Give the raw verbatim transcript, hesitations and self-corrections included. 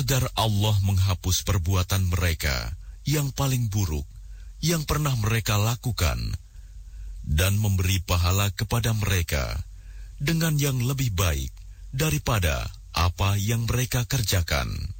agar Allah menghapus perbuatan mereka yang paling buruk yang pernah mereka lakukan dan memberi pahala kepada mereka dengan yang lebih baik daripada apa yang mereka kerjakan.